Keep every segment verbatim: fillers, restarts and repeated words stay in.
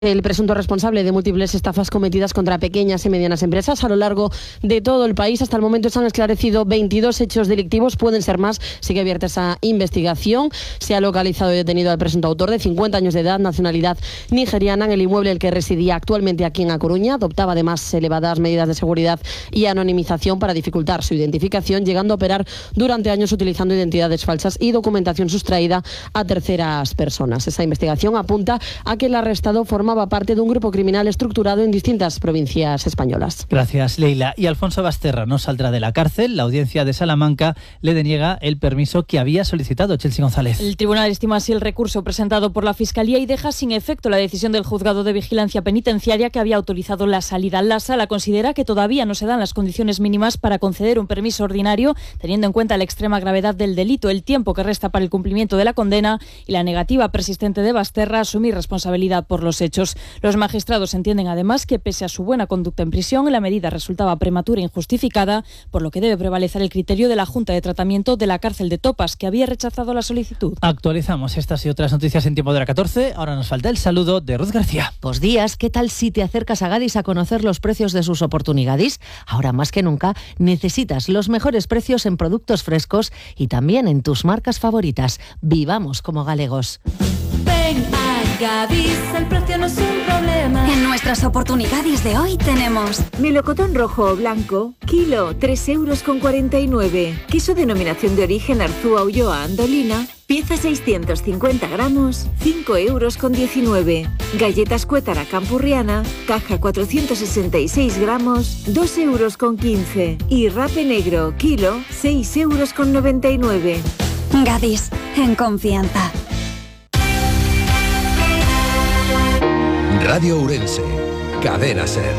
El presunto responsable de múltiples estafas cometidas contra pequeñas y medianas empresas a lo largo de todo el país. Hasta el momento se han esclarecido veintidós hechos delictivos, pueden ser más, sigue abierta esa investigación. Se ha localizado y detenido al presunto autor de cincuenta años de edad, nacionalidad nigeriana, en el inmueble en el que residía actualmente aquí en A Coruña. Adoptaba además elevadas medidas de seguridad y anonimización para dificultar su identificación, llegando a operar durante años utilizando identidades falsas y documentación sustraída a terceras personas. Esa investigación apunta a que el arrestado formaba parte de un grupo criminal estructurado en distintas provincias españolas. Gracias, Leila. Y Alfonso Basterra no saldrá de la cárcel. La audiencia de Salamanca le deniega el permiso que había solicitado. Chelsea González. El tribunal estima así el recurso presentado por la Fiscalía y deja sin efecto la decisión del Juzgado de Vigilancia Penitenciaria que había autorizado la salida. La Sala considera que todavía no se dan las condiciones mínimas para conceder un permiso ordinario, teniendo en cuenta la extrema gravedad del delito, el tiempo que resta para el cumplimiento de la condena y la negativa persistente de Basterra a asumir responsabilidad por los hechos. Los magistrados entienden además que pese a su buena conducta en prisión, la medida resultaba prematura e injustificada, por lo que debe prevalecer el criterio de la Junta de Tratamiento de la Cárcel de Topas, que había rechazado la solicitud. Actualizamos estas y otras noticias en tiempo de la catorce. Ahora nos falta el saludo de Ruth García. Buenos días. ¿Qué tal si te acercas a Gadis a conocer los precios de sus oportunidades? Ahora más que nunca necesitas los mejores precios en productos frescos y también en tus marcas favoritas. Vivamos como galegos. Ven a Gadis, el precio no es un problema. En nuestras oportunidades de hoy tenemos melocotón rojo o blanco, kilo, tres euros con cuarenta y nueve. Queso denominación de origen Arzúa, Ulloa, Andolina, pieza seiscientos cincuenta gramos, cinco euros con diecinueve. Galletas Cuétara Campurriana, caja cuatrocientos sesenta y seis gramos, dos euros con quince. Y rape negro, kilo, seis euros con noventa y nueve. Gadis, en confianza. Radio Ourense, Cadena Ser.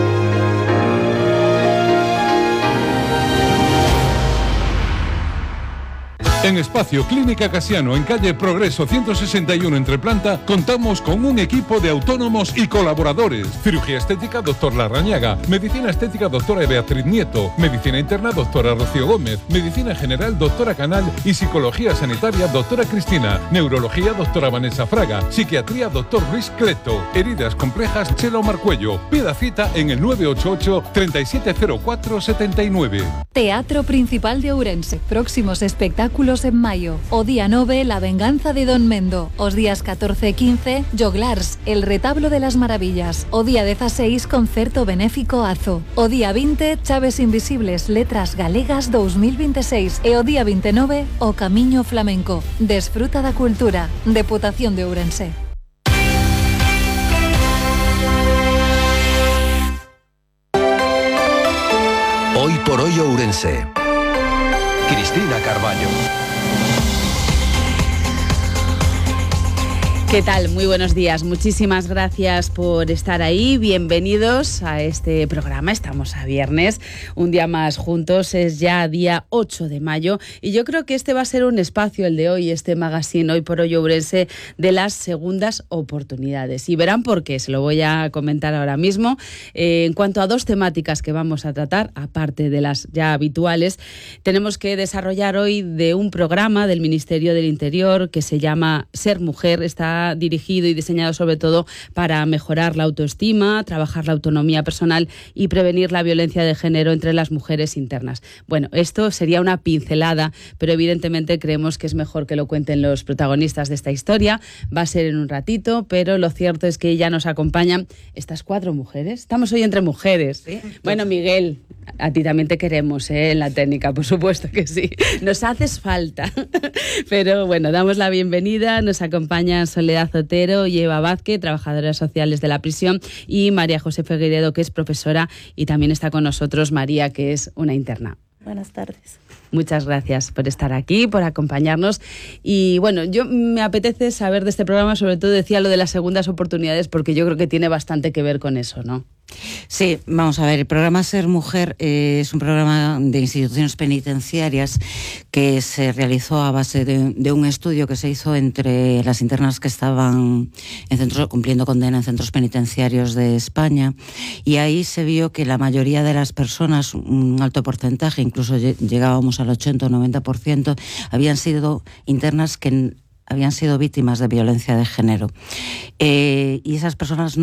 En Espacio Clínica Casiano, en calle Progreso ciento sesenta y uno entre planta, contamos con un equipo de autónomos y colaboradores. Cirugía estética, doctor Larrañaga. Medicina estética, doctora Beatriz Nieto. Medicina interna, doctora Rocío Gómez. Medicina general, doctora Canal. Y psicología sanitaria, doctora Cristina. Neurología, doctora Vanessa Fraga. Psiquiatría, doctor Luis Cleto. Heridas complejas, Chelo Marcuello. Pida cita en el nueve ocho ocho, treinta y siete cero cuatro, setenta y nueve. Teatro Principal de Ourense. Próximos espectáculos en mayo. O día nove, La venganza de Don Mendo. Os días catorce e quince, Joglars, El retablo de las maravillas. O día dieciséis, Concerto benéfico Azo. O día veinte, Chaves invisibles, Letras galegas dos mil veintiséis. E o día veintinueve, O camiño flamenco. Desfruta da cultura. Deputación de Ourense. Hoy por hoy Ourense. Cristina Carballo. ¿Qué tal? Muy buenos días. Muchísimas gracias por estar ahí. Bienvenidos a este programa. Estamos a viernes, un día más juntos. Es ya día ocho de mayo y yo creo que este va a ser un espacio, el de hoy, este magazine Hoy por Hoy Ourense, de las segundas oportunidades. Y verán por qué, se lo voy a comentar ahora mismo. Eh, en cuanto a dos temáticas que vamos a tratar, aparte de las ya habituales, tenemos que desarrollar hoy de un programa del Ministerio del Interior que se llama Ser Mujer. Está dirigido y diseñado sobre todo para mejorar la autoestima, trabajar la autonomía personal y prevenir la violencia de género entre las mujeres internas. Bueno, esto sería una pincelada, pero evidentemente creemos que es mejor que lo cuenten los protagonistas de esta historia. Va a ser en un ratito, pero lo cierto es que ya nos acompañan estas cuatro mujeres. Estamos hoy entre mujeres. ¿Sí? Bueno, Miguel, a ti también te queremos, ¿eh? En la técnica, por supuesto que sí. Nos haces falta. Pero bueno, damos la bienvenida. Nos acompañan Soledad Otero y Eva Vázquez, trabajadoras sociales de la prisión, y María José Figueiredo, que es profesora, y también está con nosotros María, que es una interna. Buenas tardes. Muchas gracias por estar aquí, por acompañarnos. Y bueno, yo me apetece saber de este programa, sobre todo decía lo de las segundas oportunidades, porque yo creo que tiene bastante que ver con eso, ¿no? Sí, vamos a ver, el programa Ser Mujer eh, es un programa de instituciones penitenciarias que se realizó a base de, de un estudio que se hizo entre las internas que estaban en centros, cumpliendo condena en centros penitenciarios de España, y ahí se vio que la mayoría de las personas, un alto porcentaje, incluso llegábamos al ochenta o noventa por ciento, habían sido internas que habían sido víctimas de violencia de género. Eh, y esas personas